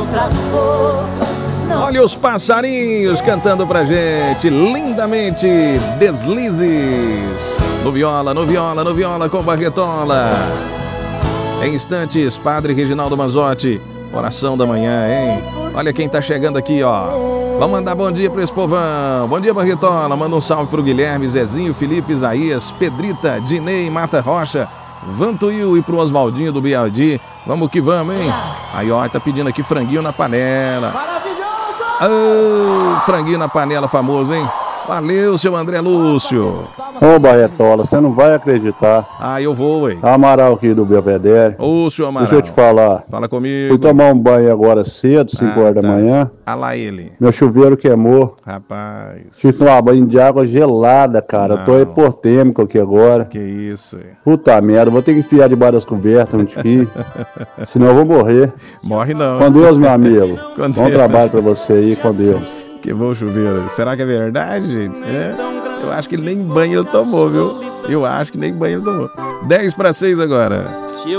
Olha os passarinhos cantando pra gente, lindamente, deslizes. No viola, no viola, no viola com Barretola. Em instantes, Padre Reginaldo Manzotti, oração da manhã, hein? Olha quem tá chegando aqui, ó. Vamos mandar bom dia pra esse povão. Bom dia, Barretola. Manda um salve pro Guilherme, Zezinho, Felipe, Isaías, Pedrita, Dinei, Mata Rocha, Vantuil e pro Oswaldinho do Bialdi. Vamos que vamos, hein? Aí, ó, tá pedindo aqui franguinho na panela. Oh, franguinho na panela famoso, hein? Valeu, seu André Lúcio. Ô, Barretola, você não vai acreditar. Ah, eu vou, ué. Amaral aqui do Belvedere. Ô, senhor Amaral. Deixa eu te falar. Fala comigo. Fui tomar um banho agora cedo, 5 horas da manhã. Ah lá ele. Meu chuveiro queimou. Rapaz. Tive que tomar banho de água gelada, cara. Não. Eu tô hipotérmico aqui agora. Que isso, ué. Puta merda, vou ter que enfiar debaixo das cobertas onde fique. Senão eu vou morrer. Morre não. Com Deus, meu amigo. Com Bom Deus. trabalho pra você aí, com Deus. Que bom chuveiro. Será que é verdade, gente? É. Eu acho que nem banho ele tomou, viu? Eu acho que nem banho ele tomou. 5:50 agora.